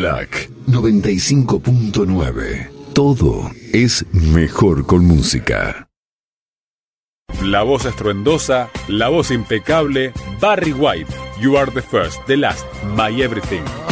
Black 95.9. Todo es mejor con música. La voz estruendosa, la voz impecable, Barry White, You Are the First, The Last, My Everything.